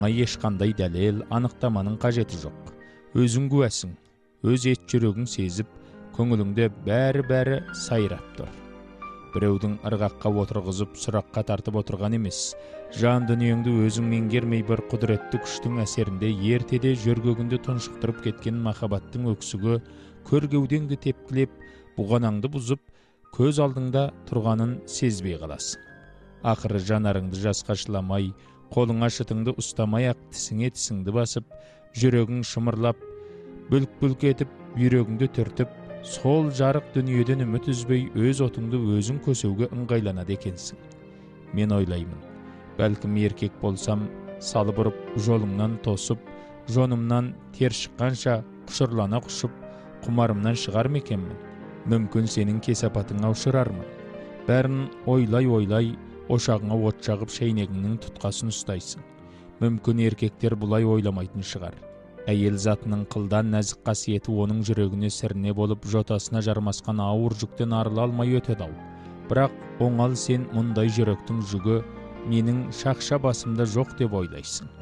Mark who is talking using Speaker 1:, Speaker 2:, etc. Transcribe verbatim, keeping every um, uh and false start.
Speaker 1: ешқандай дәлел, анықтаманың қажеті жоқ. Өзің куәсің, өз ет жүрегің сезіп, көңіліңде бәрі-бәрі сайрап тұр. Біреудің ырғаққа отырғызып, сұраққа тартып отырған емес, жан дүниеңді өзің меңгермей бір құдіретті күштің әсерінде ертеде жөргегіңді тұншықтырып кеткен махаббаттың өксігі көргеудеңді тепкілеп, бұғанаңды бұзып, көз алдыңда тұрғанын сезбей қаласың. Ақыры жанарыңды жасқа шыламай, қолыңа шытыңды ұстамай-ақ тісіңе тісіңді басып, жүрегің шымырлап, бүлк-бүлк етіп, бүйрегіңді түртіп, сол жарық дүниеден үміт үзбей өз отыңды өзің көсеуге ыңғайланады екенсің. Мен ойлаймын, бәлкім еркек болсам, салып ұрып, жолыңнан тосып, жонымнан тер шыққанша құшырлана құшып, құмарымнан шығар мекенмін. Мүмкін сенің кесапатыңа ұшырармын. Бәрін ойлай-ойлай, ошағыңа от жағып шәйнегіңнің тұтқасын ұстайсың. Мүмкін еркектер бұлай ойламайтын шығар. Әйел затының қылдан нәзік қасиеті оның жүрегіне сірне болып, жотасына жармасқан ауыр жүктен арыла алмай өтеді ау. Бірақ оңал сен мұндай жүректің жүгі менің шақша басымда жоқ деп ойлайсың.